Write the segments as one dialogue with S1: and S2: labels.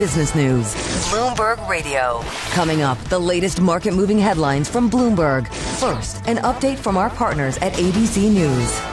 S1: Business News. Bloomberg Radio. Coming up, the latest market-moving headlines from Bloomberg. First, an update from our partners at ABC News.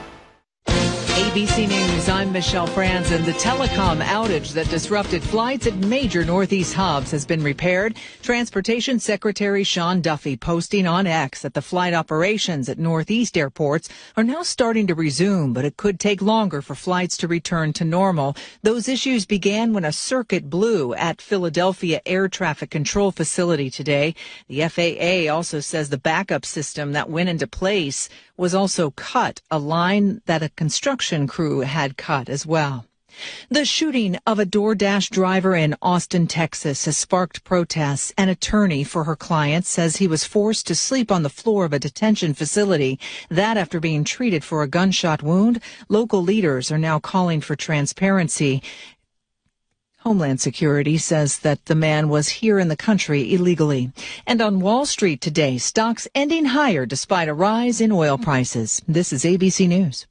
S2: ABC News, I'm Michelle Franzen. The telecom outage that disrupted flights at major Northeast hubs has been repaired. Transportation Secretary Sean Duffy posting on X that the flight operations at Northeast airports are now starting to resume, but it could take longer for flights to return to normal. Those issues began when a circuit blew at Philadelphia Air Traffic Control Facility today. The FAA also says the backup system that went into place was also cut, a line that a construction crew had cut as well. The shooting of a DoorDash driver in Austin, Texas has sparked protests. An attorney for her client says he was forced to sleep on the floor of a detention facility. That after being treated for a gunshot wound. Local leaders are now calling for transparency. Homeland Security says that the man was here in the country illegally. And on Wall Street today, stocks ending higher despite a rise in oil prices. This is ABC News.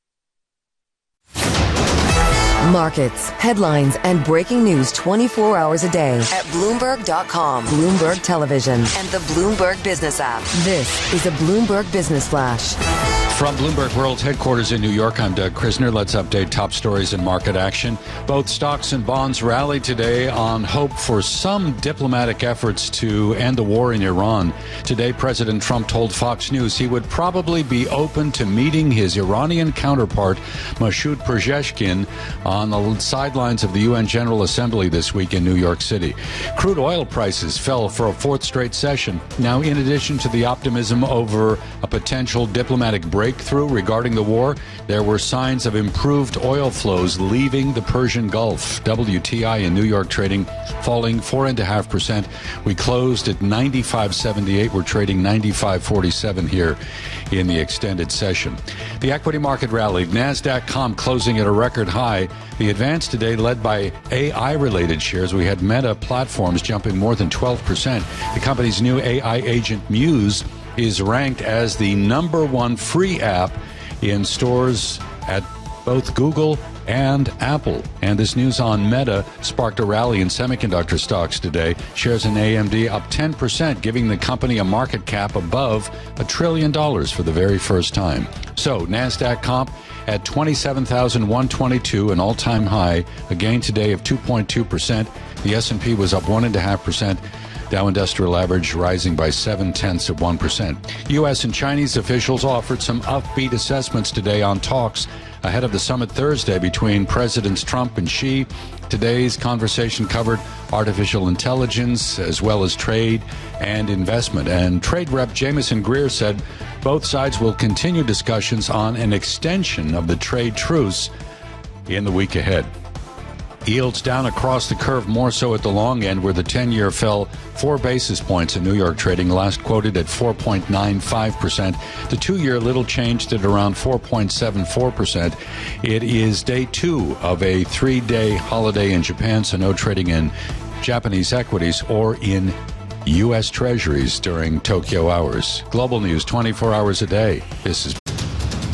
S1: Markets, headlines, and breaking news 24 hours a day at Bloomberg.com, Bloomberg Television, and the Bloomberg Business app. This is a Bloomberg Business Flash.
S3: From Bloomberg World Headquarters in New York, I'm Doug Krisner. Let's update top stories and market action. Both stocks and bonds rallied today on hope for some diplomatic efforts to end the war in Iran. Today, President Trump told Fox News he would probably be open to meeting his Iranian counterpart, Masoud Pezeshkian, on the sidelines of the UN General Assembly this week in New York City. Crude oil prices fell for a fourth straight session. Now, in addition to the optimism over a potential diplomatic breakthrough regarding the war, there were signs of improved oil flows leaving the Persian Gulf. WTI in New York trading falling 4.5%. We closed at 95.78. We're trading 95.47 here in the extended session. The equity market rallied. NASDAQ comp closing at a record high. The advance today led by AI-related shares. We had Meta Platforms jumping more than 12%. The company's new AI agent, Muse, is ranked as the #1 free app in stores at both Google and Apple. And this news on Meta sparked a rally in semiconductor stocks today. Shares in AMD up 10%, giving the company a market cap above $1 trillion for the very first time. So NASDAQ comp at 27,122, an all-time high, a gain today of 2.2%. The S&P was up 1.5%. Dow Industrial Average rising by 0.7%. U.S. and Chinese officials offered some upbeat assessments today on talks ahead of the summit Thursday between Presidents Trump and Xi. Today's conversation covered artificial intelligence as well as trade and investment. And Trade Rep Jamieson Greer said both sides will continue discussions on an extension of the trade truce in the week ahead. Yields down across the curve, more so at the long end, where the 10-year fell 4 basis points in New York trading, last quoted at 4.95%. The 2-year little changed at around 4.74%. It is day 2 of a 3-day holiday in Japan, so no trading in Japanese equities or in U.S. Treasuries during Tokyo hours. Global news 24 hours a day. This is